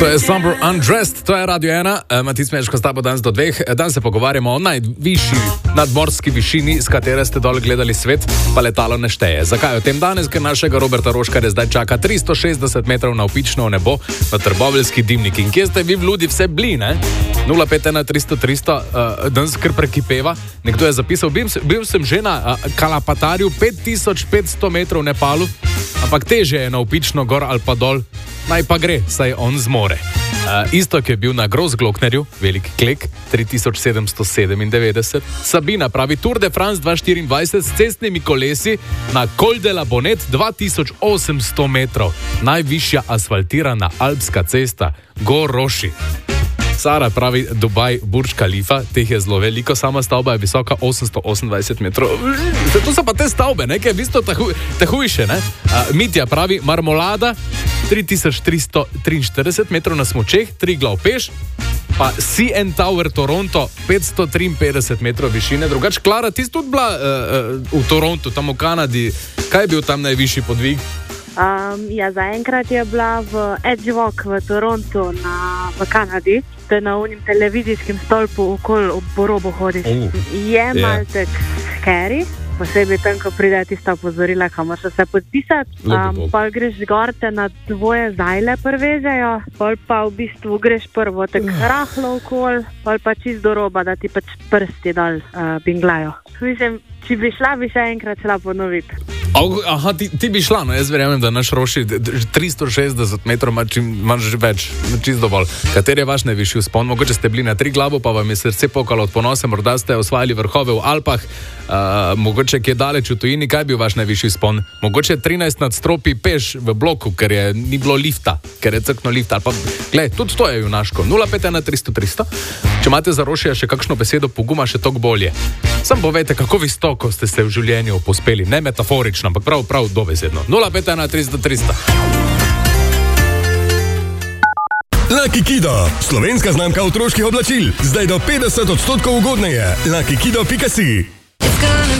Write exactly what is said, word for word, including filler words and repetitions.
To je Summer Undressed, to je Radio ena, Matic Meško s tabo danes do dveh. Danes se pogovarjamo o najvišji nadmorski višini, s katere ste dol gledali svet, pa letalo ne šteje. Zakaj o tem danes? Ker našega Roberta Roškarja zdaj čaka tristo šestdeset metrov navpično v nebo na trboveljski dimnik. In kje ste vi v ludi vse bili, ne? nula pet ena tristo tristo, uh, danes kar prekipeva. Nekdo je zapisal, bil, bil sem že na uh, Kalapatarju, pet tisoč petsto metrov v Nepalu, ampak teže je navpično gor ali pa dol. Naj pa gre, saj on zmore. Uh, Istok je bil na Großglocknerju, velik klek, tri tisoč sedemsto sedemindevetdeset. Sabina pravi Tour de France dva tisoč štiriindvajset s cestnimi kolesi na Col de la Bonette, dva tisoč osemsto metrov. Najvišja asfaltirana alpska cesta, Goroši. Sara pravi Dubaj, Burj Khalifa, teh je zelo veliko, sama stavba je visoka osemsto osemindvajset metrov. To so pa te stavbe, nekaj v bistvu te hujše, ne? Uh, Mitja pravi Marmolada, tri tisoč tristo triinštirideset metrov na smučeh, tri glav peš, pa C N Tower Toronto, petsto triinpetdeset metrov višine. Drugač, Klara, ti si tudi bila uh, uh, v Torontu, tam v Kanadi. Kaj je bil tam najvišji podvig? Um, ja, zaenkrat je bila v Edge Walk v Torontu na, v Kanadi. To je na unim televizijskem stolpu okoli ob robu hodiš. Uh, je yeah. malce scary, posebej tam, ko pride tista opozorila, kamor se podpisati. Um, pa greš gor, te na dvoje zajle prvežejo, pol pa v bistvu greš prvo tak uh. rahlo okol, pol pa čist do roba, da ti pač prsti dol uh, binglajo. Mislim, če bi šla, bi še enkrat šla ponoviti. Aha, ti, ti bi šla, no jaz verjamem, da naš Roši tristo šestdeset metrov imaš že več, čisto dovolj. Kater je vaš najvišji vzpon? Mogoče ste bili na Triglavu, pa vam je srce pokalo od ponose, morda ste osvajali vrhove v Alpah, uh, mogoče kje daleč v tujini, kaj bi bil vaš najvišji vzpon? Mogoče trinajst nadstropij peš v bloku, ker je ni bilo lifta, ker je crkno lift, ali pa, glej, tudi to je junaško. nula pet ena tristo tristo. Če imate za Rošija še kakšno besedo poguma, še toliko bolje. Sam povejte, kako visoko ste se v življenju pospeli, ne metaforično, ampak prav, prav dobesedno. nula pet ena tristo tristo. Lucky Kido, slovenska znamka otroških oblačil. Zdaj do petdeset odstotkov ugodneje. lucky kido pika si